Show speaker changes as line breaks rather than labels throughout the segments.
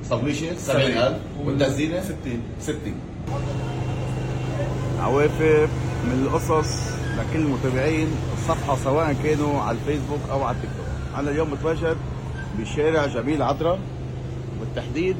صبليشه 70000 والتزيينه 60.
عوافر من القصص لكل متابعين الصفحة سواء كانوا على الفيسبوك أو على التيك توك. أنا اليوم متواجد بشارع جميل عطرة، بالتحديد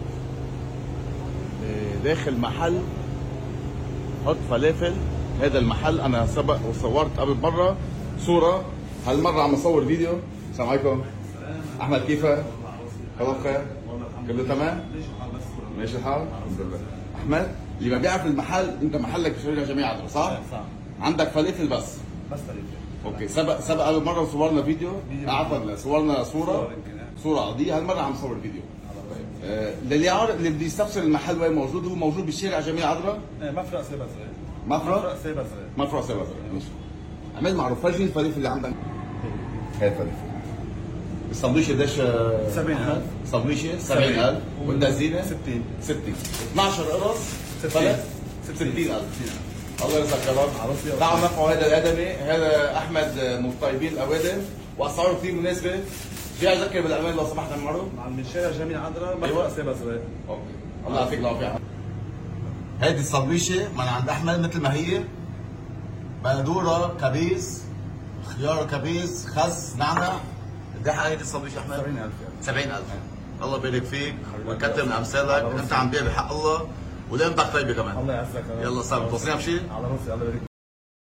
داخل محل حط فلافل. هذا المحل أنا سبق وصورت قبل مرة صورة، هالمرة عم أصور فيديو. السلام عليكم. أحمد كيفك؟ خبر خير؟ كله تمام؟ ماشي الحال؟ الحمد لله. أحمد اللي ما بيعرف المحل، أنت محلك بشارع جميل عطرة صح؟
صح.
عندك فلافل بس
فلافل.
اوكي. سبق قبل مره وصورنا فيديو، عفوا صورنا صوره عاديه. هالمره عم نصور فيديو. للي عارف، اللي بده يستفسر المحل وين موجود، هو موجود بالشارع جميل عذراء،
مفرق سيبا صغير.
مفرق سيبا صغير. ماشي. عمل معروف. فرجي الفلافل اللي عندك. هاي الفلافل. الصبليشه قديش؟
70000.
صبليشه 70000 والتزيينه 60. 12 قرص فلس 60000. الله يرزقك يا رب. تعالوا نرفعوا هذا الادمي. هذا احمد من الطيبين الاوادم، واسعاره كثير مناسبه. جاي اذكر بالامان لو سمحت عمرو.
من شارع جميل عذراء، مفرق سيبا صغير.
اوكي. الله يعطيك العافيه. هيدي الصبليشه من عند احمد مثل ما هي، بندوره، كبيس، خيار كبيس، خس، نعنع. قد ايه هيدي الصبليشه احمد؟ 70000. الله يبارك فيك ويكثر من امثالك. انت عم بيع بحق الله ولقيمتك طيبه كمان.
الله يعزك.
يلا صار توصينا بشيء؟
على راسي. الله يبارك.